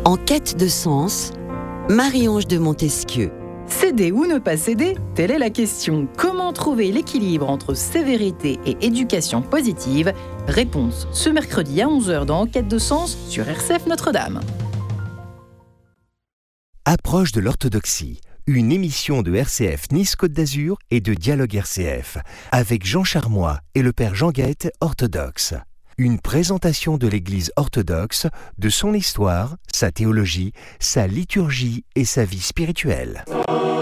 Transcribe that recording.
En quête de sens, Marie-Ange de Montesquieu. Céder ou ne pas céder, telle est la question. Comment trouver l'équilibre entre sévérité et éducation positive? Réponse ce mercredi à 11h dans En quête de sens sur RCF Notre-Dame. Approche de l'orthodoxie, une émission de RCF Nice-Côte d'Azur et de Dialogue RCF, avec Jean Charmois et le père Jean Guette, orthodoxe. Une présentation de l'Église orthodoxe, de son histoire, sa théologie, sa liturgie et sa vie spirituelle.